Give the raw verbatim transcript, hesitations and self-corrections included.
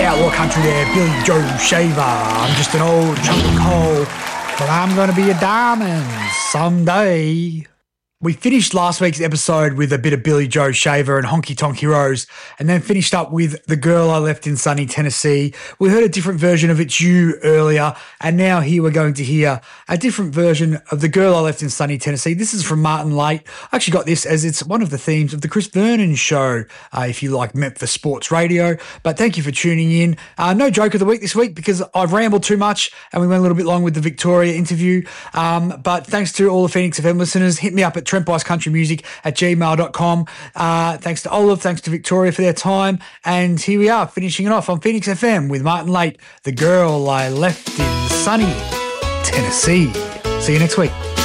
outlaw country there, Billy Joe Shaver. I'm just an old chunk of coal, but I'm going to be a diamond someday. We finished last week's episode with a bit of Billy Joe Shaver and Honky Tonk Heroes, and then finished up with The Girl I Left in Sunny Tennessee. We heard a different version of It's You earlier, and now here we're going to hear a different version of The Girl I Left in Sunny Tennessee. This is from Martin Late. I actually got this as it's one of the themes of the Chris Vernon Show, uh, if you like Memphis Sports Radio. But thank you for tuning in. Uh, no joke of the week this week because I've rambled too much and we went a little bit long with the Victoria interview. Um, but thanks to all the Phoenix F M listeners. Hit me up at Trent Bice Country Music at gmail dot com. Uh, thanks to Olive, thanks to Victoria for their time. And here we are, finishing it off on Phoenix F M with Martin Late, The Girl I Left in Sunny Tennessee. See you next week.